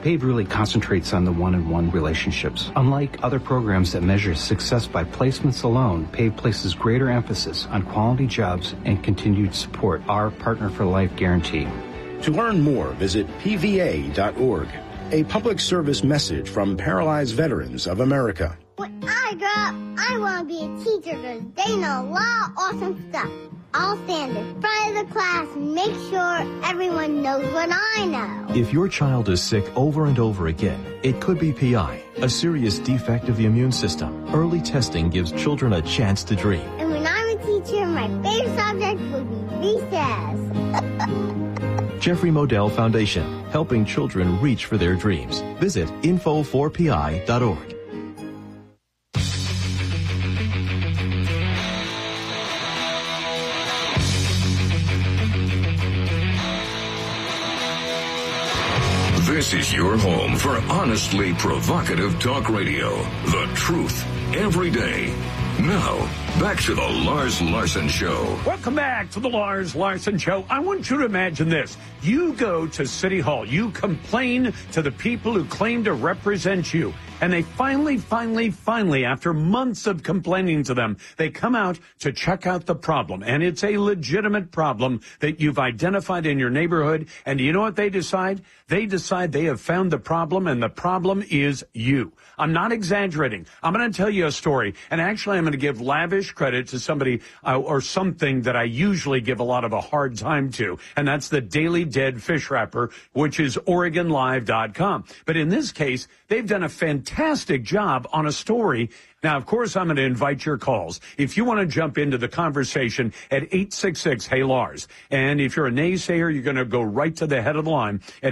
PAVE really concentrates on the one-on-one relationships. Unlike other programs that measure success by placements alone, PAVE places greater emphasis on quality jobs and continued support, our Partner for Life guarantee. To learn more, visit pva.org. A public service message from Paralyzed Veterans of America. When I grow up, I want to be a teacher because they know a lot of awesome stuff. I'll stand in front of the class and make sure everyone knows what I know. If your child is sick over and over again, it could be PI, a serious defect of the immune system. Early testing gives children a chance to dream. And when I'm a teacher, my favorite subject will be recess. Jeffrey Modell Foundation, helping children reach for their dreams. Visit info4pi.org. This is your home for honestly provocative talk radio. The truth every day. Now, back to the Lars Larson Show. Welcome back to the Lars Larson Show. I want you to imagine this. You go to City Hall. You complain to the people who claim to represent you. And they finally, after months of complaining to them, they come out to check out the problem. And it's a legitimate problem that you've identified in your neighborhood. And you know what they decide? They decide they have found the problem, and the problem is you. I'm not exaggerating. I'm going to tell you a story. And actually, I'm going to give lavish credit to somebody or something that I usually give a lot of a hard time to. And that's the Daily Dead Fish Wrapper, which is OregonLive.com. But in this case, they've done a fantastic job on a story. Now, of course, I'm going to invite your calls. If you want to jump into the conversation at 866-HEY-LARS. And if you're a naysayer, you're going to go right to the head of the line at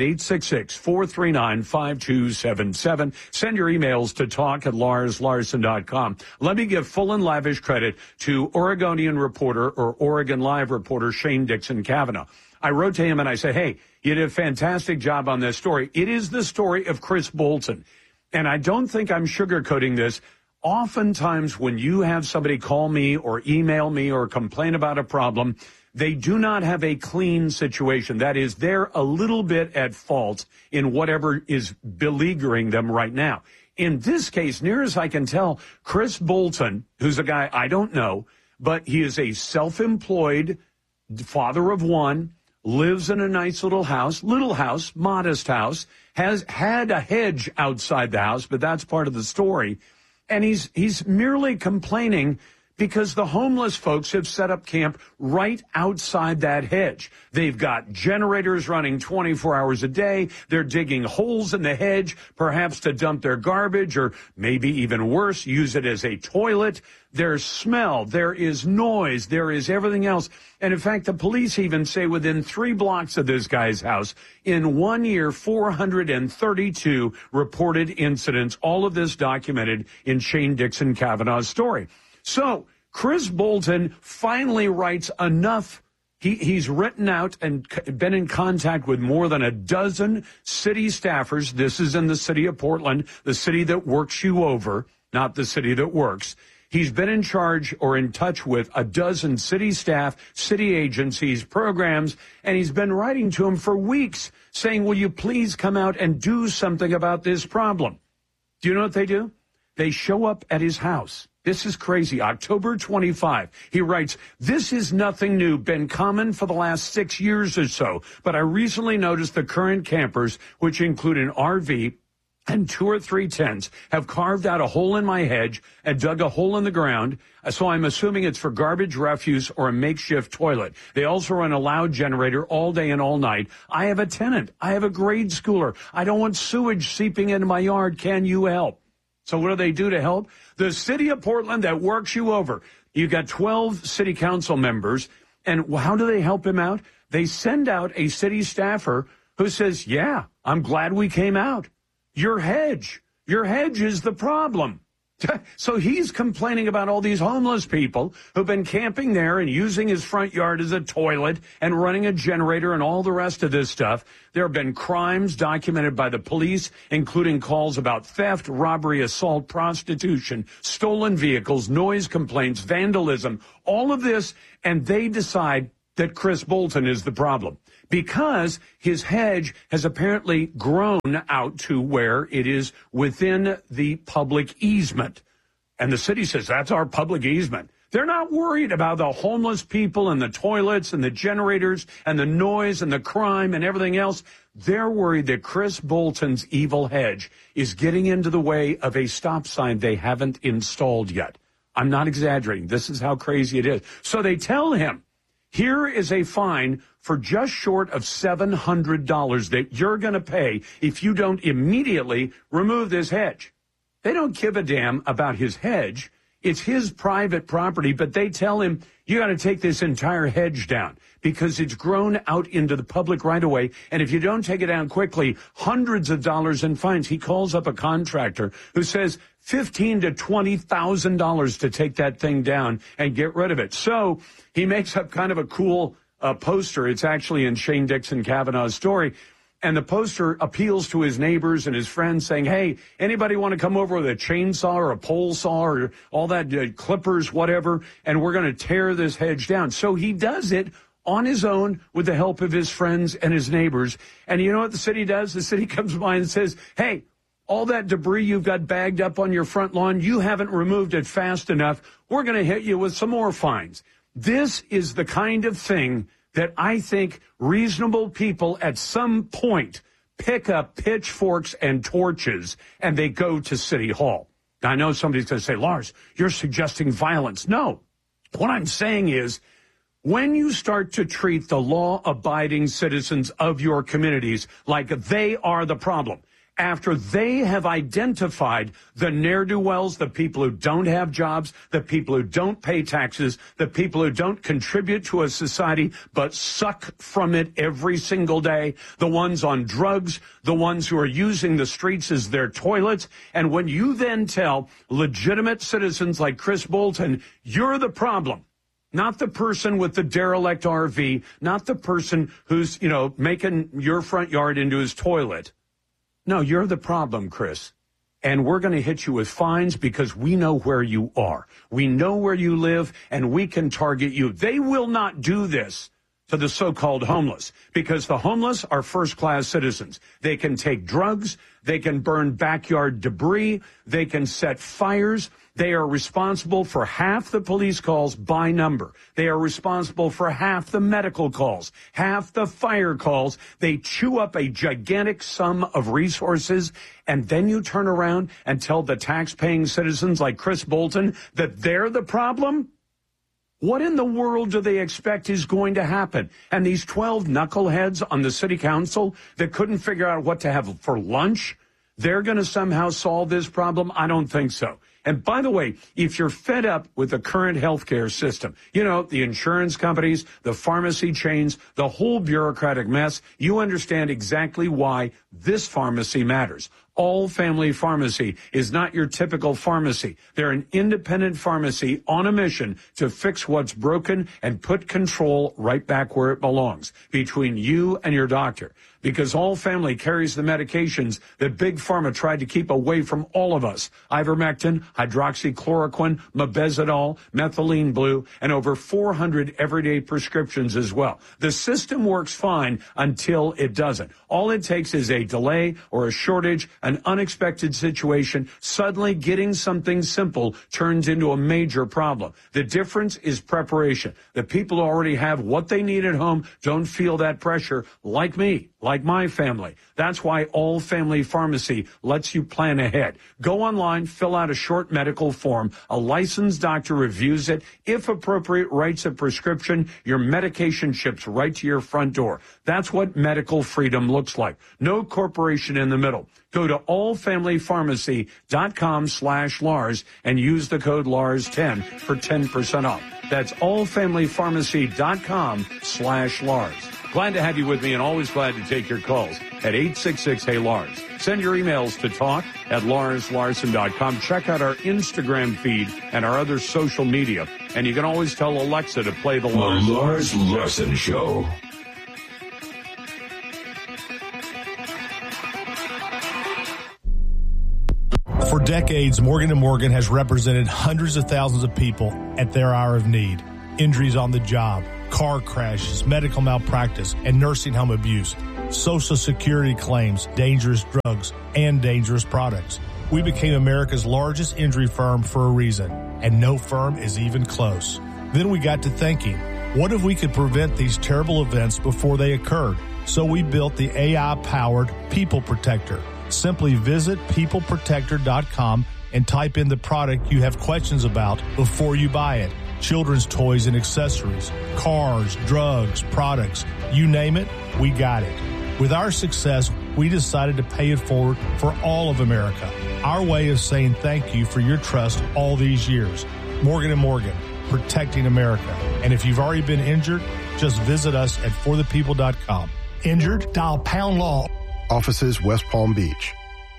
866-439-5277. Send your emails to talk@LarsLarson.com. Let me give full and lavish credit to Oregonian reporter or Oregon Live reporter Shane Dixon Kavanaugh. I wrote to him and I said, hey, you did a fantastic job on this story. It is the story of Chris Bolton. And I don't think I'm sugarcoating this. Oftentimes when you have somebody call me or email me or complain about a problem, they do not have a clean situation. That is, they're a little bit at fault in whatever is beleaguering them right now. In this case, near as I can tell, Chris Bolton, who's a guy I don't know, but he is a self-employed father of one, lives in a nice little house, modest house, has had a hedge outside the house, but that's part of the story. And he's merely complaining because the homeless folks have set up camp right outside that hedge. They've got generators running 24 hours a day. They're digging holes in the hedge, perhaps to dump their garbage, or maybe even worse, use it as a toilet. There's smell, there is noise, there is everything else. And in fact, the police even say within 3 blocks of this guy's house, in 1 year, 432 reported incidents, all of this documented in Shane Dixon Kavanaugh's story. So Chris Bolton finally writes enough. He's written out and been in contact with more than a dozen city staffers. This is in the city of Portland, the city that works you over, not the city that works. He's been in charge or in touch with a dozen city staff, city agencies, programs, and he's been writing to them for weeks saying, will you please come out and do something about this problem? Do you know what they do? They show up at his house. This is crazy. October 25. He writes, this is nothing new, been common for the last 6 years or so, but I recently noticed the current campers, which include an RV and 2 or 3 tents, have carved out a hole in my hedge and dug a hole in the ground, so I'm assuming it's for garbage refuse or a makeshift toilet. They also run a loud generator all day and all night. I have a tenant. I have a grade schooler. I don't want sewage seeping into my yard. Can you help? So what do they do to help? The city of Portland that works you over. You've got 12 city council members, and how do they help him out? They send out a city staffer who says, yeah, I'm glad we came out. Your hedge is the problem. So he's complaining about all these homeless people who've been camping there and using his front yard as a toilet and running a generator and all the rest of this stuff. There have been crimes documented by the police, including calls about theft, robbery, assault, prostitution, stolen vehicles, noise complaints, vandalism, all of this. And they decide that Chris Bolton is the problem because his hedge has apparently grown out to where it is within the public easement. And the city says, that's our public easement. They're not worried about the homeless people and the toilets and the generators and the noise and the crime and everything else. They're worried that Chris Bolton's evil hedge is getting into the way of a stop sign they haven't installed yet. I'm not exaggerating. This is how crazy it is. So they tell him, here is a fine for just short of $700 that you're going to pay if you don't immediately remove this hedge. They don't give a damn about his hedge. It's his private property, but they tell him, you got to take this entire hedge down because it's grown out into the public right away. And if you don't take it down quickly, hundreds of dollars in fines. He calls up a contractor who says $15,000 to $20,000 to take that thing down and get rid of it. So he makes up kind of a cool poster. It's actually in Shane Dixon Kavanaugh's story. And the poster appeals to his neighbors and his friends saying, hey, anybody want to come over with a chainsaw or a pole saw or all that, clippers, whatever, and we're going to tear this hedge down. So he does it on his own with the help of his friends and his neighbors. And you know what the city does? The city comes by and says, hey, all that debris you've got bagged up on your front lawn, you haven't removed it fast enough. We're going to hit you with some more fines. This is the kind of thing that I think reasonable people at some point pick up pitchforks and torches and they go to City Hall. Now, I know somebody's going to say, Lars, you're suggesting violence. No. What I'm saying is when you start to treat the law-abiding citizens of your communities like they are the problem, after they have identified the ne'er-do-wells, the people who don't have jobs, the people who don't pay taxes, the people who don't contribute to a society but suck from it every single day, the ones on drugs, the ones who are using the streets as their toilets. And when you then tell legitimate citizens like Chris Bolton, you're the problem, not the person with the derelict RV, not the person who's, making your front yard into his toilet. No, you're the problem, Chris. And we're going to hit you with fines because we know where you are. We know where you live, and we can target you. They will not do this to the so-called homeless because the homeless are first-class citizens. They can take drugs. They can burn backyard debris. They can set fires. They are responsible for half the police calls by number. They are responsible for half the medical calls, half the fire calls. They chew up a gigantic sum of resources, and then you turn around and tell the tax-paying citizens like Chris Bolton that they're the problem? What in the world do they expect is going to happen? And these 12 knuckleheads on the city council that couldn't figure out what to have for lunch, they're going to somehow solve this problem? I don't think so. And by the way, if you're fed up with the current healthcare system, the insurance companies, the pharmacy chains, the whole bureaucratic mess, you understand exactly why this pharmacy matters. All Family Pharmacy is not your typical pharmacy. They're an independent pharmacy on a mission to fix what's broken and put control right back where it belongs, between you and your doctor. Because All Family carries the medications that Big Pharma tried to keep away from all of us. Ivermectin, hydroxychloroquine, mebendazole, methylene blue, and over 400 everyday prescriptions as well. The system works fine until it doesn't. All it takes is a delay or a shortage, an unexpected situation. Suddenly getting something simple turns into a major problem. The difference is preparation. The people who already have what they need at home don't feel that pressure, like me, like my family. That's why All Family Pharmacy lets you plan ahead. Go online, fill out a short medical form. A licensed doctor reviews it. If appropriate, writes a prescription. Your medication ships right to your front door. That's what medical freedom looks like. No corporation in the middle. Go to allfamilypharmacy.com/Lars and use the code LARS10 for 10% off. That's allfamilypharmacy.com/Lars. Glad to have you with me and always glad to take your calls at 866-HEY-LARS. Send your emails to talk@LarsLarson.com. Check out our Instagram feed and our other social media. And you can always tell Alexa to play the Lars Larson Show. For decades, Morgan & Morgan has represented hundreds of thousands of people at their hour of need. Injuries on the job, car crashes, medical malpractice, and nursing home abuse, Social Security claims, dangerous drugs, and dangerous products. We became America's largest injury firm for a reason, and no firm is even close. Then we got to thinking, what if we could prevent these terrible events before they occurred? So we built the AI-powered People Protector. Simply visit peopleprotector.com and type in the product you have questions about before you buy it. Children's toys and accessories, cars, drugs, products, you name it, we got it. With our success, we decided to pay it forward for all of America. Our way of saying thank you for your trust all these years. Morgan & Morgan, protecting America. And if you've already been injured, just visit us at forthepeople.com. Injured? Dial pound law. Offices, West Palm Beach.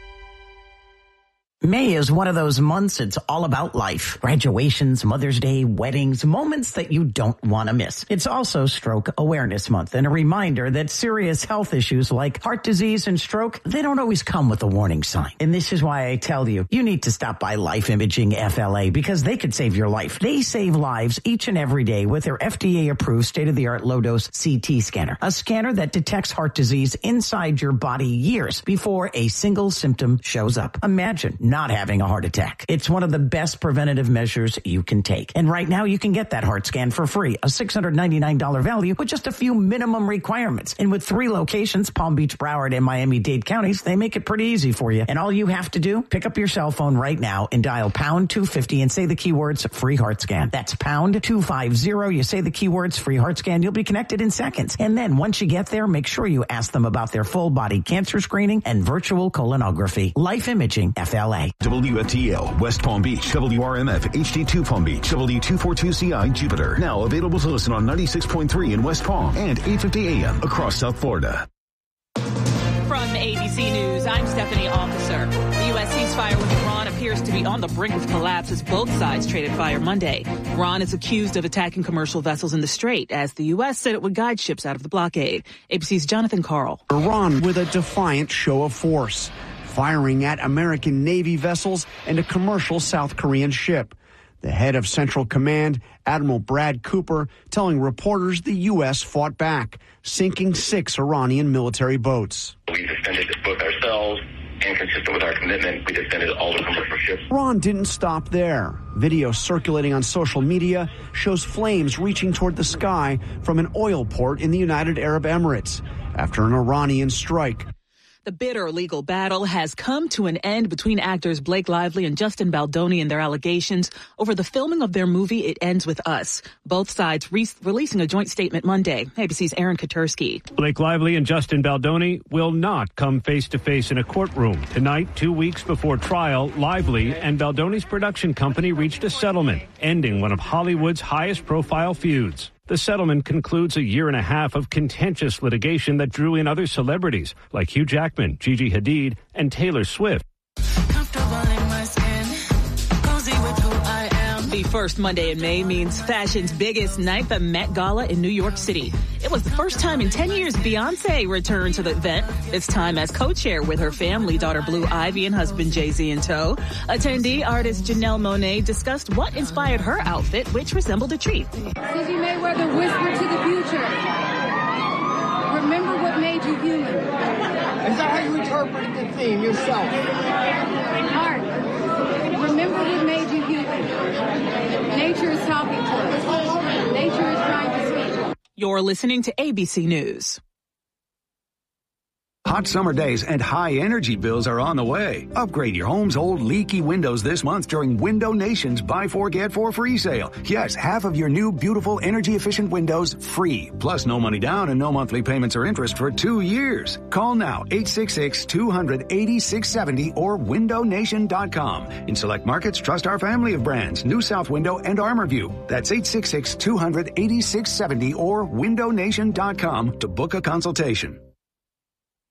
May is one of those months it's all about life. Graduations, Mother's Day, weddings, moments that you don't want to miss. It's also Stroke Awareness Month and a reminder that serious health issues like heart disease and stroke, they don't always come with a warning sign. And this is why I tell you, you need to stop by Life Imaging FLA because they could save your life. They save lives each and every day with their FDA-approved state-of-the-art low-dose CT scanner, a scanner that detects heart disease inside your body years before a single symptom shows up. Imagine not having a heart attack. It's one of the best preventative measures you can take. And right now you can get that heart scan for free, a $699 value with just a few minimum requirements. And with 3 locations, Palm Beach, Broward, and Miami-Dade counties, they make it pretty easy for you. And all you have to do, pick up your cell phone right now and dial pound 250 and say the keywords free heart scan. That's pound 250. You say the keywords free heart scan. You'll be connected in seconds. And then once you get there, make sure you ask them about their full body cancer screening and virtual colonography. Life Imaging FLA. WFTL, West Palm Beach, WRMF, HD2 Palm Beach, W242CI, Jupiter. Now available to listen on 96.3 in West Palm and 850 AM across South Florida. From ABC News, I'm Stephanie Officer. The U.S. ceasefire with Iran appears to be on the brink of collapse as both sides traded fire Monday. Iran is accused of attacking commercial vessels in the Strait as the U.S. said it would guide ships out of the blockade. ABC's Jonathan Carl. Iran with a defiant show of force, firing at American Navy vessels and a commercial South Korean ship. The head of Central Command, Admiral Brad Cooper, telling reporters the U.S. fought back, sinking 6 Iranian military boats. We defended both ourselves and consistent with our commitment, we defended all the commercial ships. Iran didn't stop there. Video circulating on social media shows flames reaching toward the sky from an oil port in the United Arab Emirates after an Iranian strike. The bitter legal battle has come to an end between actors Blake Lively and Justin Baldoni and their allegations over the filming of their movie It Ends With Us. Both sides releasing a joint statement Monday. ABC's Aaron Katursky. Blake Lively and Justin Baldoni will not come face-to-face in a courtroom. Tonight, 2 weeks before trial, Lively and Baldoni's production company reached a settlement, ending one of Hollywood's highest-profile feuds. The settlement concludes a 1.5 years of contentious litigation that drew in other celebrities like Hugh Jackman, Gigi Hadid, and Taylor Swift. The first Monday in May means fashion's biggest night, the Met Gala in New York City. It was the first time in 10 years Beyonce returned to the event, this time as co-chair with her family, daughter Blue Ivy and husband Jay-Z in tow. Attendee artist Janelle Monáe discussed what inspired her outfit, which resembled a tree. Susie Mayweather whispered to the future, remember what made you human. Is that how you interpreted the theme yourself? Art. Remember what made you human. Nature is talking to us. Nature is trying to speak. You're listening to ABC News. Hot summer days and high energy bills are on the way. Upgrade your home's old leaky windows this month during Window Nation's Buy 4 Get 4 free sale. Yes, half of your new beautiful energy efficient windows free. Plus no money down and no monthly payments or interest for 2 years. Call now 866-200-8670 or windownation.com. In select markets, trust our family of brands, New South Window and ArmorView. That's 866-200-8670 or windownation.com to book a consultation.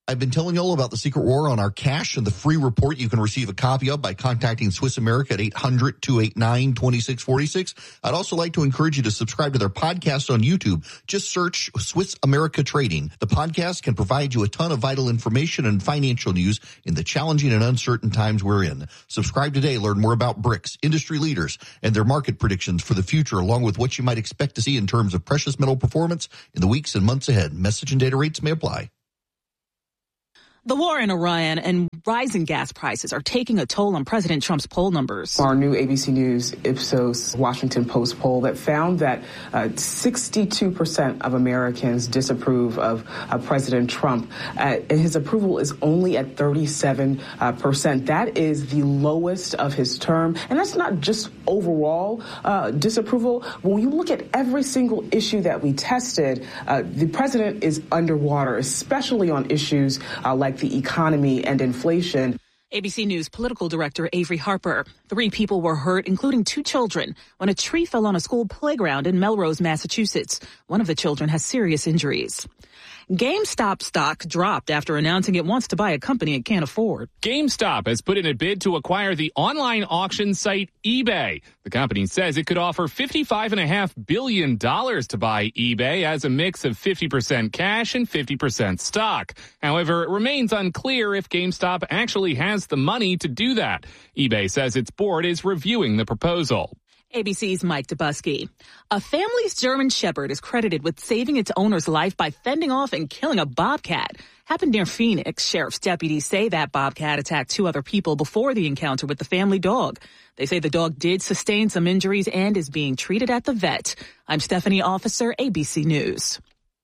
I've been telling you all about the Secret War on our cash and the free report you can receive a copy of by contacting Swiss America at 800-289-2646. I'd also like to encourage you to subscribe to their podcast on YouTube. Just search Swiss America Trading. The podcast can provide you a ton of vital information and financial news in the challenging and uncertain times we're in. Subscribe today. Learn more about BRICS, industry leaders, and their market predictions for the future, along with what you might expect to see in terms of precious metal performance in the weeks and months ahead. Message and data rates may apply. The war in Iran and rising gas prices are taking a toll on President Trump's poll numbers. Our new ABC News Ipsos Washington Post poll that found that 62% of Americans disapprove of President Trump. And his approval is only at 37%. That is the lowest of his term. And that's not just overall disapproval. When you look at every single issue that we tested, the president is underwater, especially on issues like the economy and inflation. ABC News political director Avery Harper. 3 people were hurt, including 2 children, when a tree fell on a school playground in Melrose, Massachusetts. One of the children has serious injuries. GameStop stock dropped after announcing it wants to buy a company it can't afford. GameStop has put in a bid to acquire the online auction site eBay. The company says it could offer $55.5 billion to buy eBay as a mix of 50% cash and 50% stock. However, it remains unclear if GameStop actually has the money to do that. eBay says its board is reviewing the proposal. ABC's Mike Dubusky. A family's German Shepherd is credited with saving its owner's life by fending off and killing a bobcat. Happened near Phoenix. Sheriff's deputies say that bobcat attacked 2 other people before the encounter with the family dog. They say the dog did sustain some injuries and is being treated at the vet. I'm Stephanie Officer, ABC News.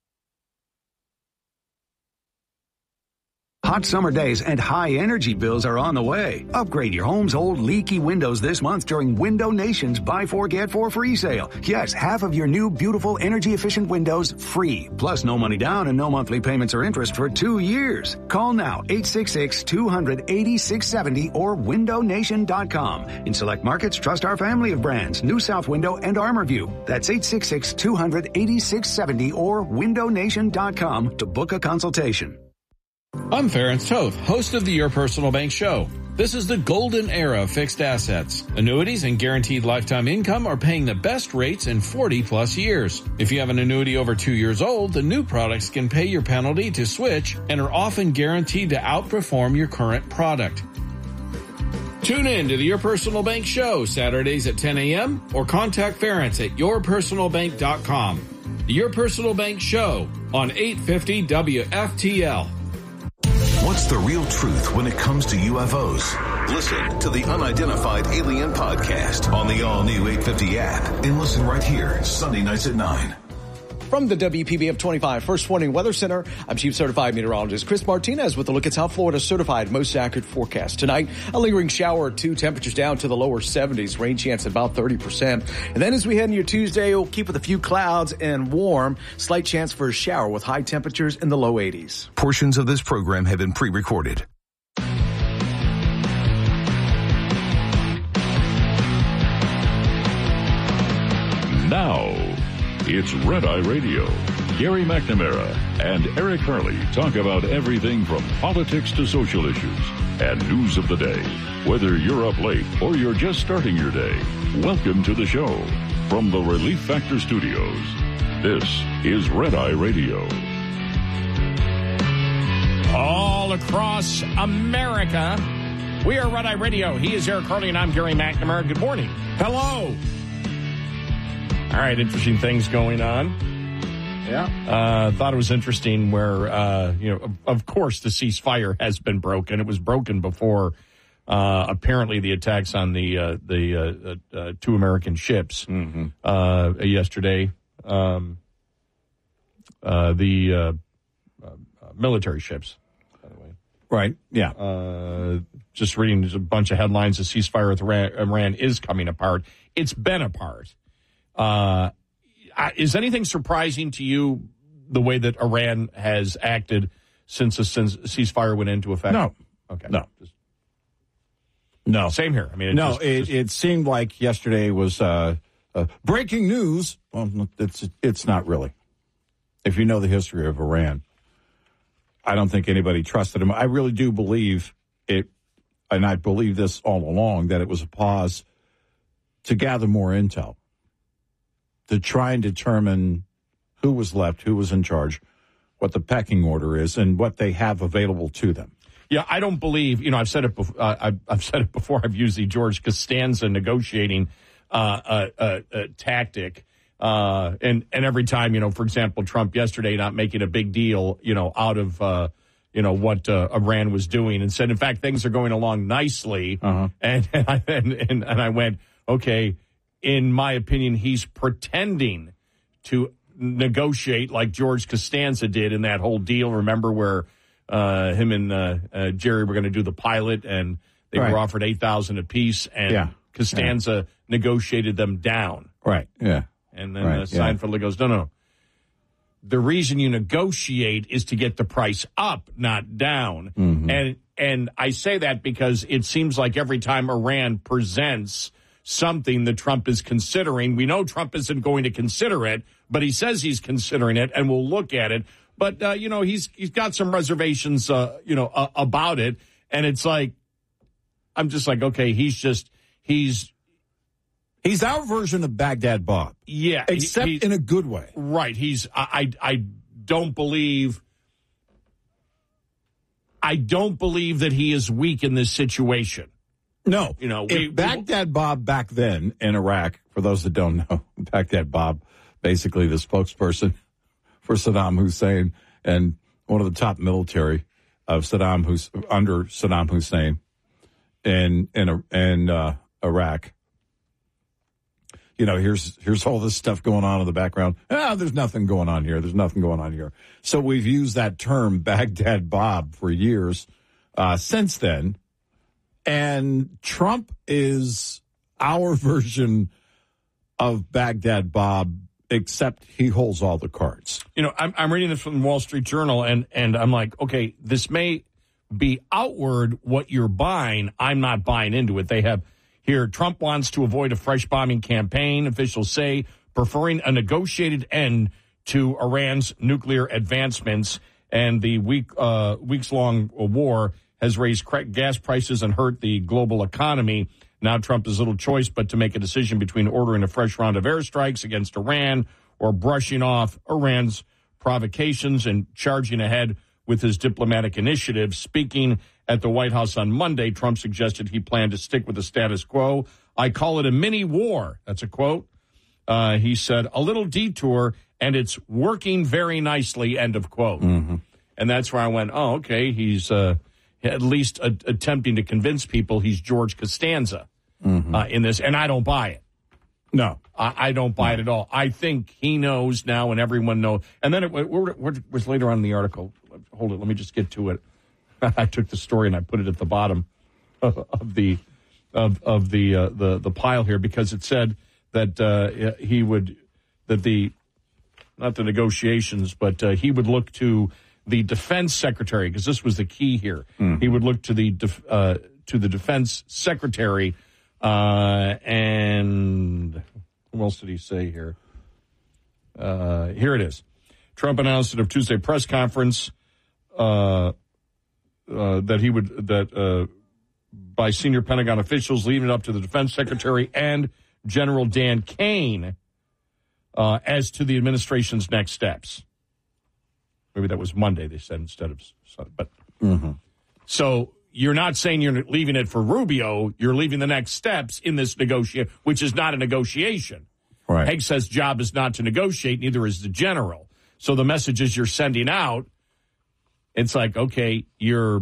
Hot summer days and high energy bills are on the way. Upgrade your home's old leaky windows this month during Window Nation's Buy 4 Get 4 free sale. Yes, half of your new beautiful energy efficient windows free. Plus no money down and no monthly payments or interest for 2 years. Call now 866-200-8670 or windownation.com. In select markets, trust our family of brands, New South Window and ArmorView. That's 866-200-8670 or windownation.com to book a consultation. I'm Ferenc Toth, host of the Your Personal Bank Show. This is the golden era of fixed assets. Annuities and guaranteed lifetime income are paying the best rates in 40-plus years. If you have an annuity over 2 years old, the new products can pay your penalty to switch and are often guaranteed to outperform your current product. Tune in to the Your Personal Bank Show Saturdays at 10 a.m. or contact Ferenc at yourpersonalbank.com. The Your Personal Bank Show on 850 WFTL. What's the real truth when it comes to UFOs? Listen to the Unidentified Alien Podcast on the all-new 850 app and listen right here Sunday nights at 9. From the WPBF 25 First Warning Weather Center, I'm Chief Certified Meteorologist Chris Martinez with a look at South Florida's certified most accurate forecast. Tonight, a lingering shower or 2, temperatures down to the lower 70s, rain chance about 30%. And then as we head into your Tuesday, we'll keep with a few clouds and warm, slight chance for a shower with high temperatures in the low 80s. Portions of this program have been pre-recorded. Now, it's Red Eye Radio. Gary McNamara and Eric Harley talk about everything from politics to social issues and news of the day. Whether you're up late or you're just starting your day, welcome to the show. From the Relief Factor Studios, this is Red Eye Radio. All across America, we are Red Eye Radio. He is Eric Harley and I'm Gary McNamara. Good morning. Hello. All right, interesting things going on. Yeah. Thought it was interesting where, of course, the ceasefire has been broken. It was broken before, apparently, the attacks on the 2 American ships yesterday. The military ships, by the way. Right, yeah. Just reading a bunch of headlines, the ceasefire with Iran is coming apart. It's been apart. Is anything surprising to you the way that Iran has acted since the ceasefire went into effect? No. Okay. No. Same here. I mean, it seemed like yesterday was breaking news. Well, it's not really. If you know the history of Iran, I don't think anybody trusted him. I really do believe it, and I believe this all along, that it was a pause to gather more intel, to try and determine who was left, who was in charge, what the pecking order is, and what they have available to them. Yeah, I don't believe, I've said it before. I've said it before. I've used the George Costanza negotiating tactic. And every time, for example, Trump yesterday not making a big deal, out of, what Iran was doing, and said, in fact, things are going along nicely. And I went, okay, in my opinion, he's pretending to negotiate like George Costanza did in that whole deal. Remember where him and Jerry were going to do the pilot, and they were offered $8,000 apiece, and Costanza negotiated them down. Right. Yeah. And then Seinfeld goes, no. The reason you negotiate is to get the price up, not down. Mm-hmm. And I say that because it seems like every time Iran presents something that Trump is considering, we know Trump isn't going to consider it, but he says he's considering it, and we'll look at it. But, he's got some reservations, about it. And it's like, I'm just like, okay, he's our version of Baghdad Bob. Yeah. Except in a good way. Right. I don't believe that he is weak in this situation. No. Baghdad Bob back then in Iraq, for those that don't know, Baghdad Bob, basically the spokesperson for Saddam Hussein and one of the top military of under Saddam Hussein in Iraq. Here's all this stuff going on in the background. There's nothing going on here. There's nothing going on here. So we've used that term Baghdad Bob for years since then. And Trump is our version of Baghdad Bob, except he holds all the cards. I'm reading this from the Wall Street Journal, and I'm like, okay, this may be outward what you're buying. I'm not buying into it. They have here, Trump wants to avoid a fresh bombing campaign, officials say, preferring a negotiated end to Iran's nuclear advancements. And the weeks-long war has raised gas prices and hurt the global economy. Now Trump has little choice but to make a decision between ordering a fresh round of airstrikes against Iran or brushing off Iran's provocations and charging ahead with his diplomatic initiatives. Speaking at the White House on Monday, Trump suggested he planned to stick with the status quo. I call it a mini war. That's a quote. He said, a little detour, and it's working very nicely, end of quote. Mm-hmm. And that's where I went, oh, okay, he's at least attempting to convince people he's George Costanza in this, and I don't buy it. No. I don't buy it at all. I think he knows now, and everyone knows. And then it was later on in the article. Hold it, let me just get to it. I took the story and I put it at the bottom of the pile here because it said that he would not the negotiations, but he would look to the defense secretary because this was the key here. He would look to the defense secretary and what else did he say here? Here it is. Trump announced at a Tuesday press conference that by senior Pentagon officials, leaving it up to the defense secretary and General Dan Kane as to the administration's next steps. Maybe that was Monday, they said, instead of Sunday. But so you're not saying you're leaving it for Rubio. You're leaving the next steps in this negotiation, which is not a negotiation. Right. Haig says job is not to negotiate, neither is the general. So the messages you're sending out, it's like, okay, you're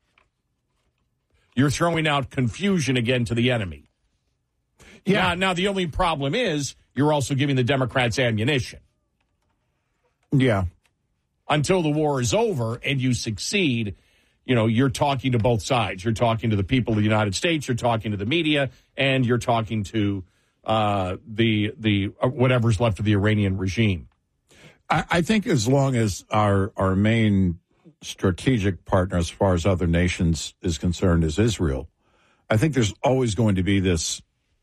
throwing out confusion again to the enemy. Yeah. Now the only problem is you're also giving the Democrats ammunition. Yeah. Until the war is over and you succeed, you're talking to both sides. You're talking to the people of the United States, you're talking to the media, and you're talking to the whatever's left of the Iranian regime. I think as long as our main strategic partner as far as other nations is concerned is Israel, I think there's always going to be this,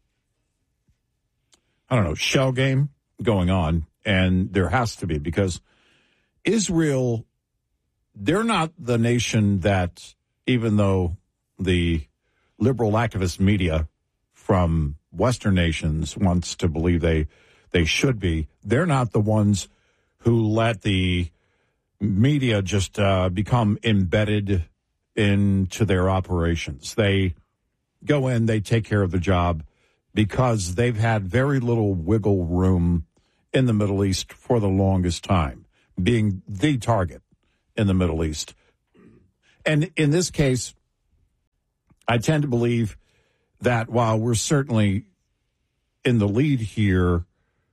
shell game going on, and there has to be, because Israel they're not the nation that, even though the liberal activist media from Western nations wants to believe they should be, they're not the ones who let the media just become embedded into their operations. They go in, they take care of the job because they've had very little wiggle room in the Middle East for the longest time, being the target in the Middle East. And in this case, I tend to believe that while we're certainly in the lead here,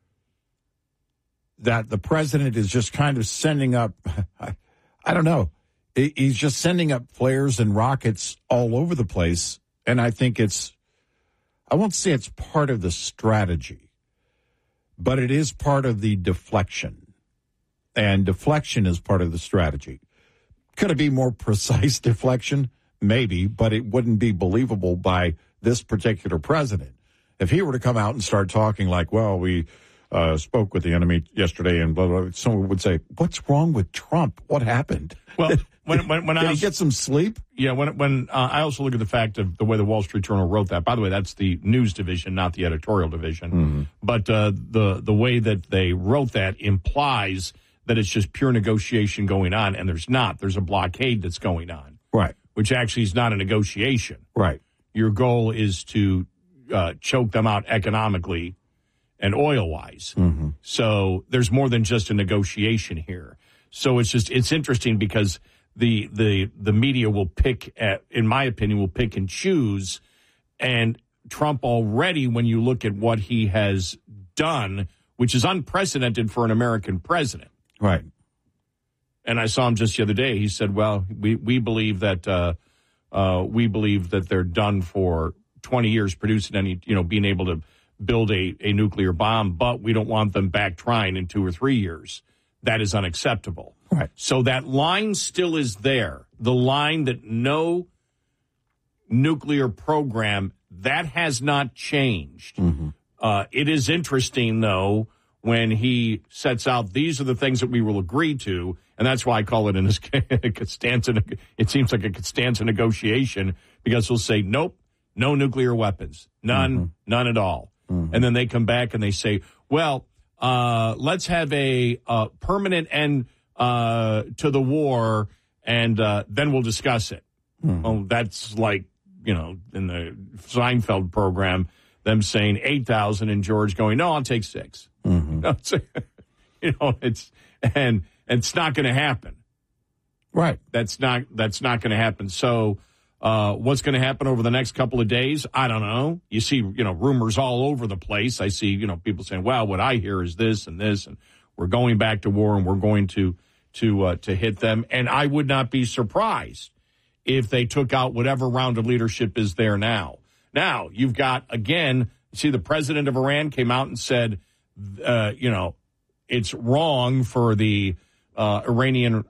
that the president is just kind of sending up, I don't know, he's just sending up flares and rockets all over the place. And I think I won't say it's part of the strategy, but it is part of the deflection. And deflection is part of the strategy. Could it be more precise deflection? Maybe, but it wouldn't be believable by this particular president. If he were to come out and start talking like, well, we spoke with the enemy yesterday and blah, blah, blah, someone would say, what's wrong with Trump? What happened? Well, when I did he get some sleep? Yeah, when I also look at the fact of the way the Wall Street Journal wrote that. By the way, that's the news division, not the editorial division. Mm-hmm. But the way that they wrote that implies that it's just pure negotiation going on, and there's not. There's a blockade that's going on. Right. Which actually is not a negotiation. Right. Your goal is to choke them out economically and oil-wise. Mm-hmm. So there's more than just a negotiation here. So it's interesting because the media will pick, in my opinion, will pick and choose. And Trump already, when you look at what he has done, which is unprecedented for an American president. Right. And I saw him just the other day. He said, well, we believe that they're done for 20 years producing being able to build a nuclear bomb, but we don't want them back trying in 2 or 3 years. That is unacceptable. Right. So that line still is there. The line that no nuclear program, that has not changed. Mm-hmm. It is interesting, though, when he sets out, these are the things that we will agree to, and that's why I call it it seems like a Constanza negotiation, because he'll say, nope, no nuclear weapons, none at all. Mm-hmm. And then they come back and they say, well, let's have a permanent end to the war, and then we'll discuss it. Mm-hmm. Well, that's like, in the Seinfeld program, them saying 8,000 and George going, no, I'll take 6. Mm-hmm. It's not going to happen. Right. That's not going to happen. So what's going to happen over the next couple of days? I don't know. You see, rumors all over the place. I see, people saying, well, what I hear is this, and we're going back to war, and we're going to hit them. And I would not be surprised if they took out whatever round of leadership is there now. Now, you've got, again, see, the president of Iran came out and said, it's wrong for the Iranian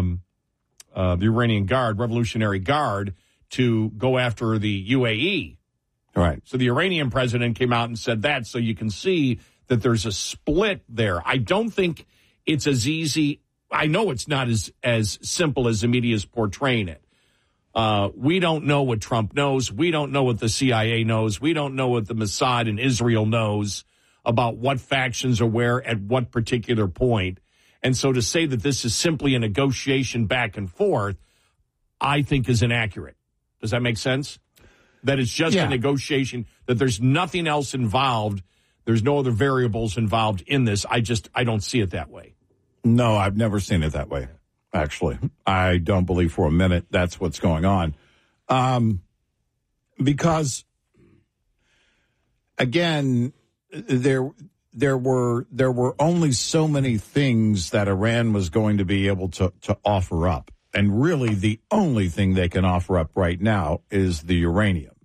Guard, Revolutionary Guard, to go after the UAE. Right. So the Iranian president came out and said that, so you can see that there's a split there. I don't think it's as easy. I know it's not as simple as the media is portraying it. We don't know what Trump knows. We don't know what the CIA knows. We don't know what the Mossad in Israel knows about what factions are where at what particular point. And so to say that this is simply a negotiation back and forth, I think is inaccurate. Does that make sense? That it's just a negotiation, that there's nothing else involved. There's no other variables involved in this. I don't see it that way. No, I've never seen it that way. Actually, I don't believe for a minute that's what's going on. Because, again, there were only so many things that Iran was going to be able to offer up. And really, the only thing they can offer up right now is the uranium.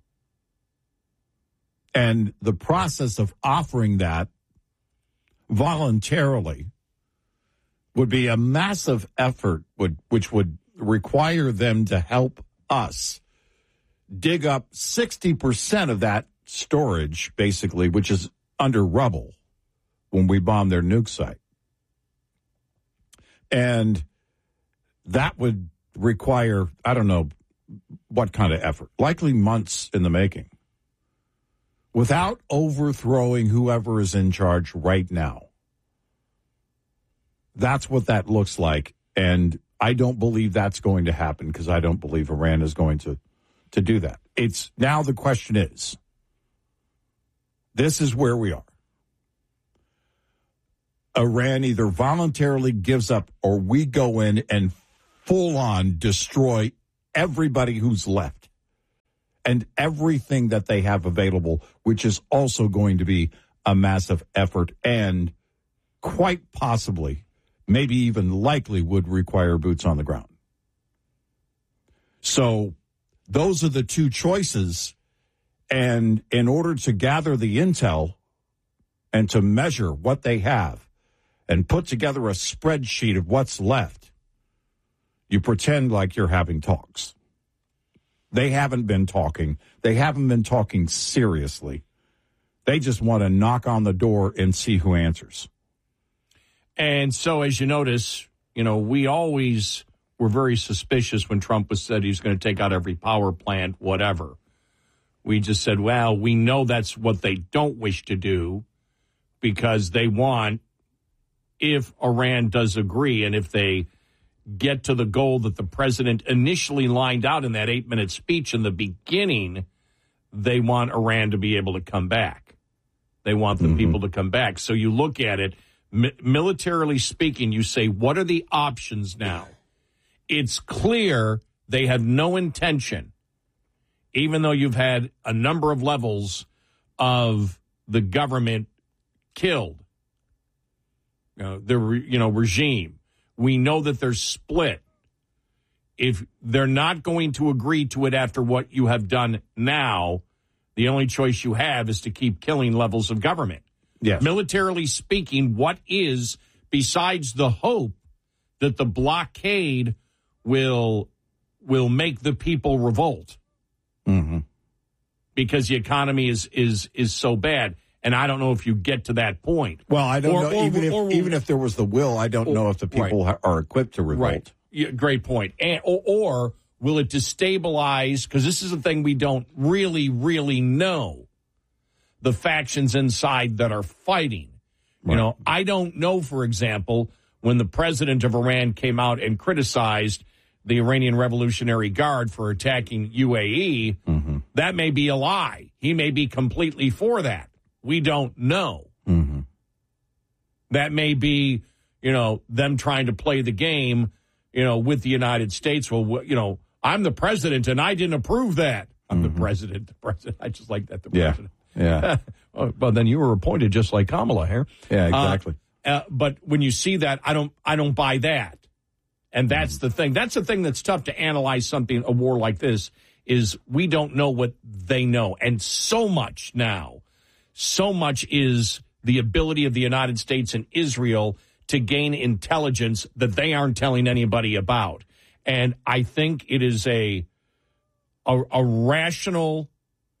And the process of offering that voluntarily would be a massive effort, which would require them to help us dig up 60% of that storage, basically, which is under rubble when we bomb their nuke site. And that would require, I don't know what kind of effort, likely months in the making, without overthrowing whoever is in charge right now. That's what that looks like, and I don't believe that's going to happen because I don't believe Iran is going to do that. It's now the question is, this is where we are. Iran either voluntarily gives up or we go in and full on destroy everybody who's left and everything that they have available, which is also going to be a massive effort and quite possibly, maybe even likely, would require boots on the ground. So those are the two choices. And in order to gather the intel and to measure what they have and put together a spreadsheet of what's left, you pretend like you're having talks. They haven't been talking. They haven't been talking seriously. They just want to knock on the door and see who answers. And so, as you notice, we always were very suspicious when Trump said he's going to take out every power plant, whatever. We just said, well, we know that's what they don't wish to do because they want, if Iran does agree and if they get to the goal that the president initially lined out in that 8-minute speech in the beginning, they want Iran to be able to come back. They want the people to come back. So you look at it, militarily speaking, you say, what are the options now? It's clear they have no intention, even though you've had a number of levels of the government killed, the regime. We know that they're split. If they're not going to agree to it after what you have done now, the only choice you have is to keep killing levels of government. Yes. Militarily speaking, what is, besides the hope that the blockade will make the people revolt? Mm-hmm. Because the economy is so bad. And I don't know if you get to that point. Well, I don't know. Even if there was the will, I don't know if the people are equipped to revolt. Right. Yeah, great point. Or will it destabilize? Because this is a thing we don't really, really know. The factions inside that are fighting. Right. I don't know, for example, when the president of Iran came out and criticized the Iranian Revolutionary Guard for attacking UAE, that may be a lie. He may be completely for that. We don't know. That may be, them trying to play the game, with the United States. Well, I'm the president and I didn't approve that. I'm the president. I just like that. The president. Yeah. Well, then you were appointed just like Kamala here. Yeah, exactly. But when you see that, I don't buy that. And that's the thing. That's the thing that's tough to analyze a war like this, is we don't know what they know. And so much is the ability of the United States and Israel to gain intelligence that they aren't telling anybody about. And I think it is a rational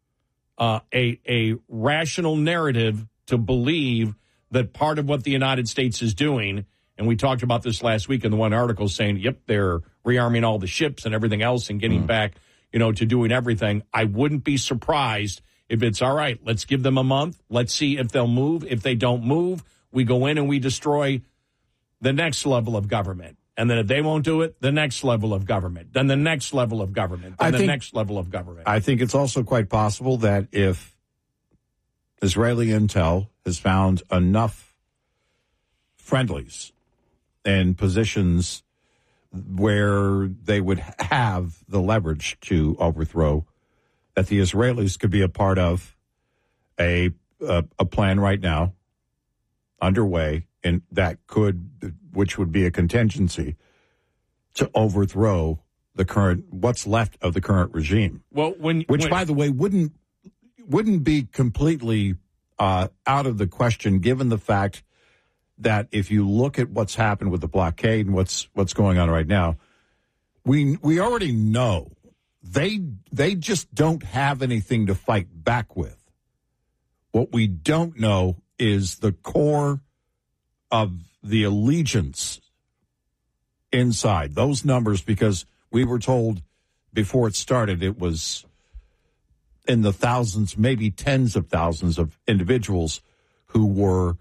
a rational narrative to believe that part of what the United States is doing, and we talked about this last week in the one article saying, yep, they're rearming all the ships and everything else and getting back, to doing everything. I wouldn't be surprised if it's all right, let's give them a month. Let's see if they'll move. If they don't move, we go in and we destroy the next level of government. And then if they won't do it, the next level of government, then the next level of government, then the next level of government. I think it's also quite possible that if Israeli intel has found enough friendlies and positions where they would have the leverage to overthrow, that the Israelis could be a part of a plan right now underway, and which would be a contingency to overthrow what's left of the current regime. Well, by the way, wouldn't be completely out of the question, given the fact that if you look at what's happened with the blockade and what's going on right now, we already know they just don't have anything to fight back with. What we don't know is the core of the allegiance inside. Those numbers, because we were told before it started, it was in the thousands, maybe tens of thousands of individuals who were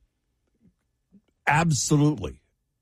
absolutely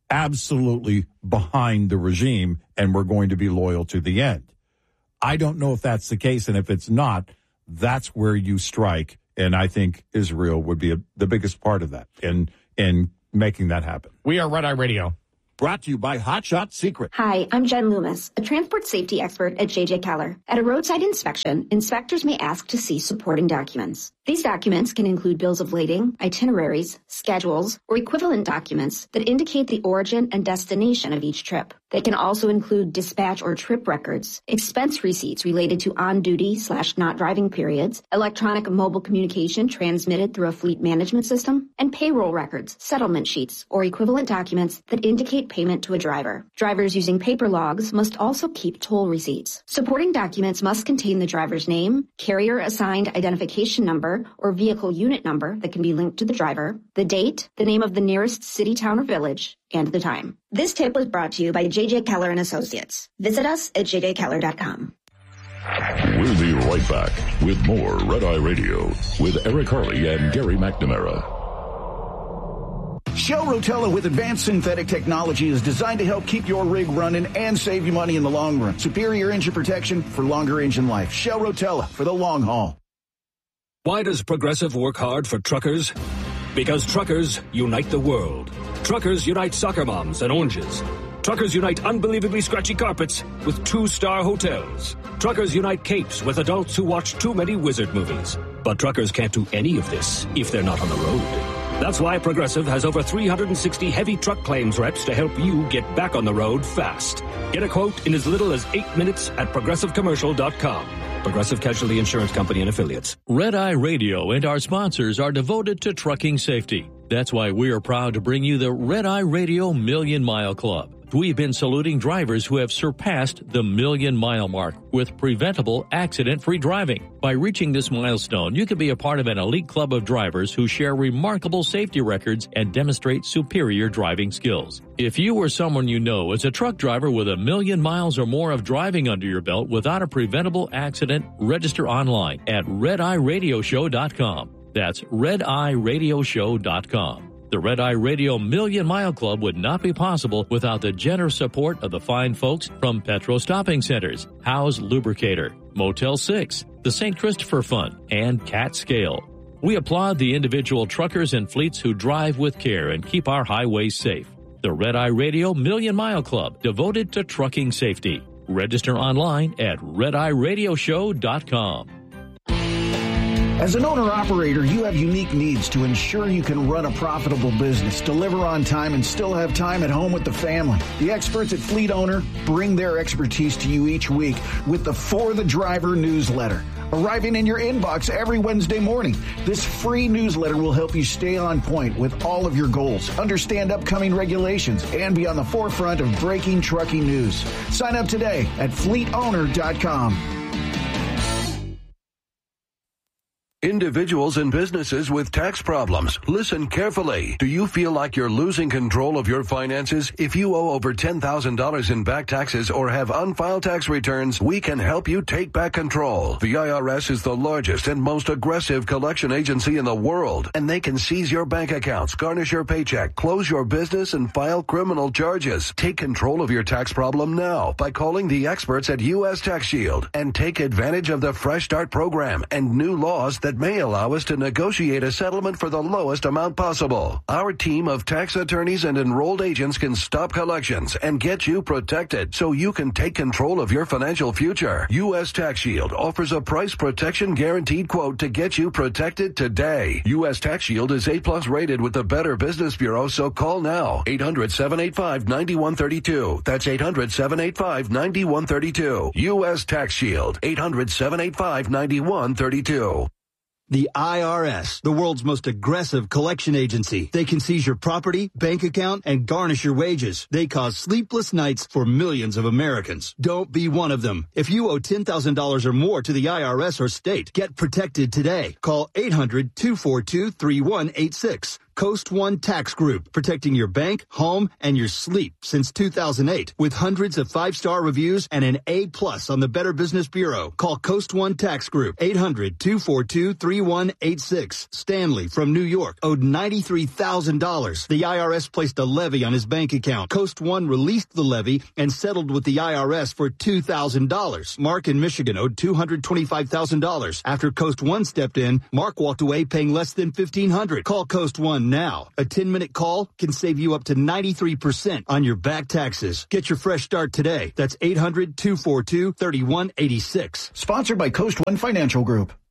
behind the regime and were going to be loyal to the end. I don't know if that's the case, and if it's not, that's where you strike, and I think Israel would be the biggest part of that in making that happen. We are Red Eye Radio. Brought to you by Hotshot Secret. Hi, I'm Jen Loomis, a transport safety expert at J.J. Keller. At a roadside inspection, inspectors may ask to see supporting documents. These documents can include bills of lading, itineraries, schedules, or equivalent documents that indicate the origin and destination of each trip. They can also include dispatch or trip records, expense receipts related to on-duty/not driving periods, electronic and mobile communication transmitted through a fleet management system, and payroll records, settlement sheets, or equivalent documents that indicate payment to a driver. Drivers using paper logs must also keep toll receipts. Supporting documents must contain the driver's name, carrier-assigned identification number, or vehicle unit number that can be linked to the driver, the date, the name of the nearest city, town, or village, and the time. This tip was brought to you by J.J. Keller & Associates. Visit us at jjkeller.com. We'll be right back with more Red Eye Radio with Eric Harley and Gary McNamara. Shell Rotella with advanced synthetic technology is designed to help keep your rig running and save you money in the long run. Superior engine protection for longer engine life. Shell Rotella for the long haul. Why does Progressive work hard for truckers? Because truckers unite the world. Truckers unite soccer moms and oranges. Truckers unite unbelievably scratchy carpets with 2-star hotels. Truckers unite capes with adults who watch too many wizard movies. But truckers can't do any of this if they're not on the road. That's why Progressive has over 360 heavy truck claims reps to help you get back on the road fast. Get a quote in as little as 8 minutes at ProgressiveCommercial.com. Progressive Casualty Insurance Company and Affiliates. Red Eye Radio and our sponsors are devoted to trucking safety. That's why we are proud to bring you the Red Eye Radio Million Mile Club. We've been saluting drivers who have surpassed the 1,000,000-mile mark with preventable, accident-free driving. By reaching this milestone, you can be a part of an elite club of drivers who share remarkable safety records and demonstrate superior driving skills. If you or someone you know is a truck driver with 1,000,000 miles or more of driving under your belt without a preventable accident, register online at RedEyeRadioshow.com. That's RedEyeRadioshow.com. The Red Eye Radio Million Mile Club would not be possible without the generous support of the fine folks from Petro Stopping Centers, Howe's Lubricator, Motel 6, the St. Christopher Fund, and Cat Scale. We applaud the individual truckers and fleets who drive with care and keep our highways safe. The Red Eye Radio Million Mile Club, devoted to trucking safety. Register online at RedEyeRadioshow.com. As an owner-operator, you have unique needs to ensure you can run a profitable business, deliver on time, and still have time at home with the family. The experts at Fleet Owner bring their expertise to you each week with the For the Driver newsletter, arriving in your inbox every Wednesday morning. This free newsletter will help you stay on point with all of your goals, understand upcoming regulations, and be on the forefront of breaking trucking news. Sign up today at FleetOwner.com. Individuals and businesses with tax problems, listen carefully. Do you feel like you're losing control of your finances? If you owe over $10,000 in back taxes or have unfiled tax returns, we can help you take back control. The IRS is the largest and most aggressive collection agency in the world, and they can seize your bank accounts, garnish your paycheck, close your business, and file criminal charges. Take control of your tax problem now by calling the experts at U.S. Tax Shield and take advantage of the Fresh Start program and new laws that may allow us to negotiate a settlement for the lowest amount possible. Our team of tax attorneys and enrolled agents can stop collections and get you protected so you can take control of your financial future. U.S. Tax Shield offers a price protection guaranteed quote to get you protected today. U.S. Tax Shield is A+ rated with the Better Business Bureau, so call now. 800-785-9132. That's 800-785-9132. U.S. Tax Shield. 800-785-9132. The IRS, the world's most aggressive collection agency. They can seize your property, bank account, and garnish your wages. They cause sleepless nights for millions of Americans. Don't be one of them. If you owe $10,000 or more to the IRS or state, get protected today. Call 800-242-3186. Coast One Tax Group, protecting your bank, home, and your sleep since 2008 with hundreds of 5-star reviews and an A+ on the Better Business Bureau. Call Coast One Tax Group, 800-242-3186. Stanley from New York owed $93,000. The IRS placed a levy on his bank account. Coast One released the levy and settled with the IRS for $2,000. Mark in Michigan owed $225,000. After Coast One stepped in, Mark walked away paying less than $1,500. Call Coast One now. A 10-minute call can save you up to 93% on your back taxes. Get your fresh start today. That's 800-242-3186. Sponsored by Coast One Financial Group.